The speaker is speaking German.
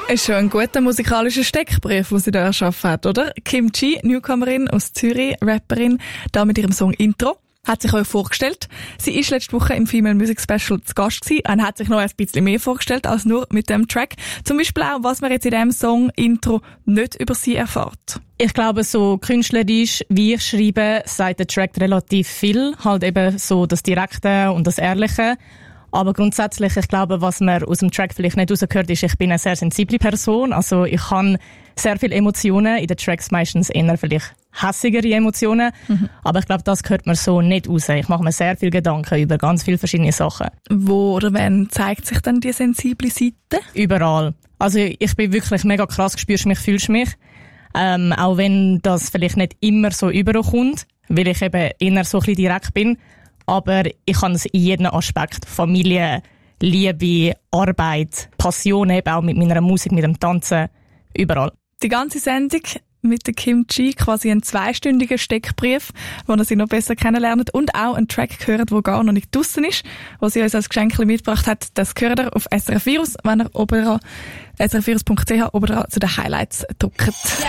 Ist schon ein guter musikalischer Steckbrief, den sie da erschaffen hat, oder? Kim Chi, Newcomerin aus Zürich, Rapperin, da mit ihrem Song Intro, hat sich euch vorgestellt. Sie ist letzte Woche im Female Music Special zu Gast gewesen und hat sich noch ein bisschen mehr vorgestellt als nur mit dem Track. Zum Beispiel auch, was man jetzt in diesem Song Intro nicht über sie erfährt. Ich glaube, so künstlerisch, wie ich schreibe, sagt der Track relativ viel. Halt eben so das Direkte und das Ehrliche. Aber grundsätzlich, ich glaube, was man aus dem Track vielleicht nicht rausgehört, ist, ich bin eine sehr sensible Person. Also ich habe sehr viele Emotionen. In den Tracks meistens eher vielleicht hässigere Emotionen. Aber ich glaube, das hört man so nicht raus. Ich mache mir sehr viel Gedanken über ganz viele verschiedene Sachen. Wo oder wann zeigt sich dann die sensible Seite? Überall. Also ich bin wirklich mega krass, spürst mich, fühlst mich. Auch wenn das vielleicht nicht immer so überkommt, weil ich eben eher so ein bisschen direkt bin. Aber ich kann es in jedem Aspekt. Familie, Liebe, Arbeit, Passion eben auch mit meiner Musik, mit dem Tanzen, überall. Die ganze Sendung mit der Kim Chi, quasi ein 2-stündiger Steckbrief, wo ihr sie noch besser kennenlernt und auch einen Track gehört, der gar noch nicht draussen ist, wo sie uns als Geschenk mitgebracht hat. Das gehört ihr auf SRF Virus, wenn ihr oben SRFvirus.ch oben zu den Highlights drückt.